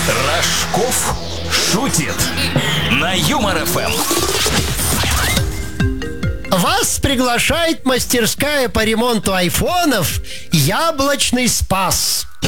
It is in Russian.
Рожков шутит на Юмор ФМ. Вас приглашает мастерская по ремонту айфонов «Яблочный спас».